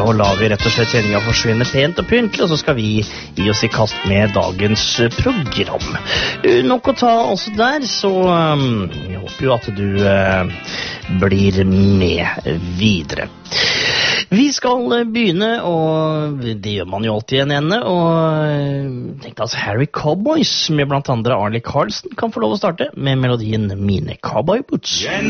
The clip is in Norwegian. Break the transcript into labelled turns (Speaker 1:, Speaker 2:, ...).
Speaker 1: Nå lar vi rett og slett sendinga forsvinne pent og pyntelig, og så skal vi gi oss i kast med dagens program. Nok å ta også der, så jeg håper jo at du blir med videre. Vi skal begynne, og det gjør man jo alltid i en ende, og tenkte altså Harry Cowboys med blant andre Arlie Carlson kan få lov å starte med melodien Mine Cowboy Boots.